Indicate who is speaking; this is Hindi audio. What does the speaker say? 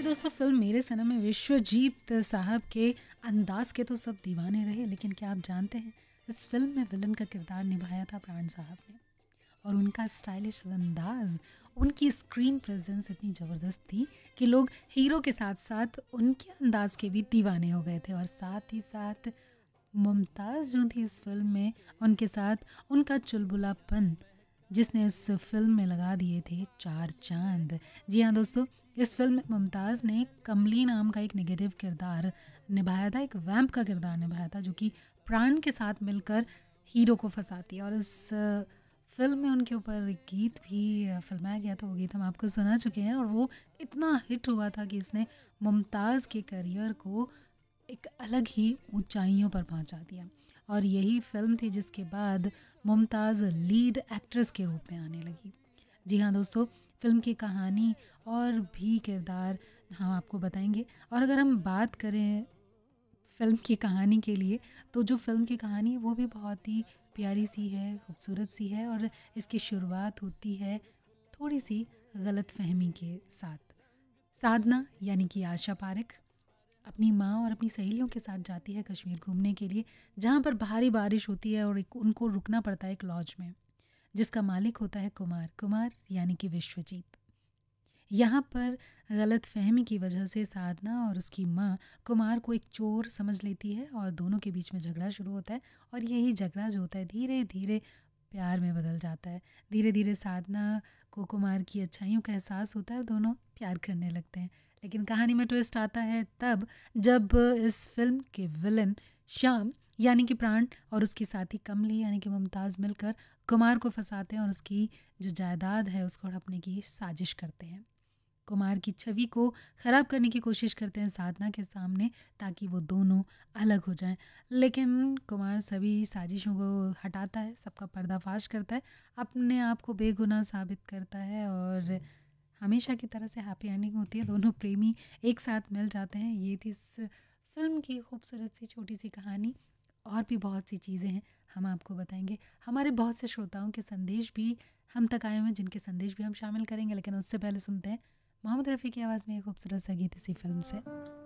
Speaker 1: दोस्तों फ़िल्म मेरे सनम में विश्वजीत साहब के अंदाज़ के तो सब दीवाने रहे, लेकिन क्या आप जानते हैं इस फ़िल्म में विलन का किरदार निभाया था प्राण साहब ने। और उनका स्टाइलिश अंदाज़, उनकी स्क्रीन प्रेज़ेंस इतनी ज़बरदस्त थी कि लोग हीरो के साथ-साथ उनके अंदाज़ के भी दीवाने हो गए थे। और साथ ही साथ मुमताज़ जो थी इस फ़िल्म में, उनके साथ उनका चुलबुलापन जिसने इस फ़िल्म में लगा दिए थे 4 चाँद। जी हाँ दोस्तों, इस फ़िल्म में मुमताज़ ने कमली नाम का एक नेगेटिव किरदार निभाया था, एक वैम्प का किरदार निभाया था जो कि प्राण के साथ मिलकर हीरो को फँसाती है। और इस फ़िल्म में उनके ऊपर एक गीत भी फ़िल्माया गया था, वो गीत हम आपको सुना चुके हैं और वो इतना हिट हुआ था कि इसने मुमताज़ के करियर को एक अलग ही ऊंचाइयों पर पहुंचा दिया। और यही फिल्म थी जिसके बाद मुमताज़ लीड एक्ट्रेस के रूप में आने लगी। जी हाँ दोस्तों, फिल्म की कहानी और भी किरदार हम आपको बताएंगे। और अगर हम बात करें फ़िल्म की कहानी के लिए, तो जो फ़िल्म की कहानी है वो भी बहुत ही प्यारी सी है, खूबसूरत सी है। और इसकी शुरुआत होती है थोड़ी सी गलत फहमी के साथ। साधना यानी कि आशा पारेख अपनी माँ और अपनी सहेलियों के साथ जाती है कश्मीर घूमने के लिए, जहाँ पर भारी बारिश होती है और उनको रुकना पड़ता है एक लॉज में, जिसका मालिक होता है कुमार। कुमार यानी कि विश्वजीत। यहाँ पर गलत फहमी की वजह से साधना और उसकी माँ कुमार को एक चोर समझ लेती है और दोनों के बीच में झगड़ा शुरू होता है। और यही झगड़ा जो होता है धीरे धीरे प्यार में बदल जाता है। धीरे धीरे साधना को कुमार की अच्छाइयों का एहसास होता है, दोनों प्यार करने लगते हैं। लेकिन कहानी में ट्विस्ट आता है तब जब इस फिल्म के विलन श्याम यानी कि प्राण और उसकी साथी कमली यानी कि मुमताज़ मिलकर कुमार को फंसाते हैं और उसकी जो जायदाद है उसको हड़पने की साजिश करते हैं। कुमार की छवि को ख़राब करने की कोशिश करते हैं साधना के सामने, ताकि वो दोनों अलग हो जाएं। लेकिन कुमार सभी साजिशों को हटाता है, सबका पर्दाफाश करता है, अपने आप को बेगुनाह साबित करता है और हमेशा की तरह से हैप्पी एंडिंग होती है। दोनों प्रेमी एक साथ मिल जाते हैं। ये थी इस फिल्म की खूबसूरत सी छोटी सी कहानी। और भी बहुत सी चीज़ें हैं हम आपको बताएंगे। हमारे बहुत से श्रोताओं के संदेश भी हम तक आए हुए हैं, जिनके संदेश भी हम शामिल करेंगे। लेकिन उससे पहले सुनते हैं मोहम्मद रफ़ी की आवाज़ में एक खूबसूरत सा गीत इसी फिल्म से।